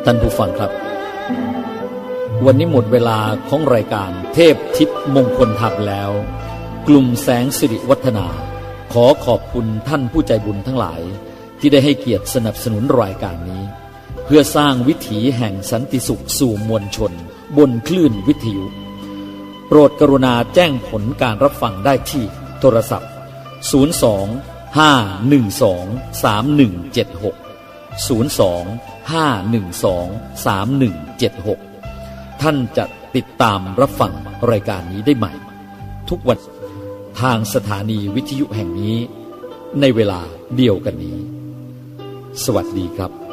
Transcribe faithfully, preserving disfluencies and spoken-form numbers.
ท่านผู้ฟังครับวันนี้หมดเวลาของรายการเทพทิพย์มงคลธรรมแล้วกลุ่มแสงสิริวัฒนาขอขอบคุณท่านผู้ใจบุญทั้งหลายที่ได้ให้เกียรติสนับสนุนรายการนี้เพื่อสร้างวิถีแห่งสันติสุขสู่มวลชนบนคลื่นวิทยุโปรดกรุณาแจ้งผลการรับฟังได้ที่โทรศัพท์ศูนย์ สอง ห้า หนึ่ง สอง สาม หนึ่ง เจ็ด หก ศูนย์ สอง ห้า หนึ่ง สอง สาม หนึ่ง เจ็ด หกท่านจะติดตามรับฟังรายการนี้ได้ใหม่ทุกวันทางสถานีวิทยุแห่งนี้ในเวลาเดียวกันนี้สวัสดีครับ